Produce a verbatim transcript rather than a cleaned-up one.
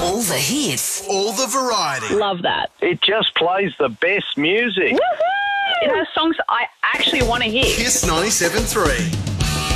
All the hits. All the variety. Love that. It just plays the best music. Woohoo! It has songs I actually want to hear. Kiss ninety-seven point three.